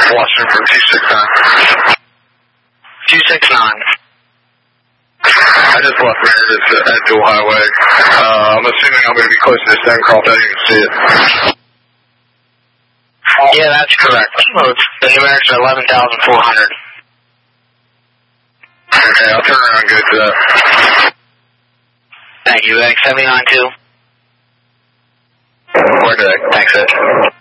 Washington for 269. 269. I just left Meredith at Dual Highway. I'm assuming I'm going to be close to Stonecroft. I didn't even see it. Yeah, that's correct. The numerics are 11,400. Okay, I'll turn around and go to that. Thank you, X79-2. Where did I? Thanks, Ed.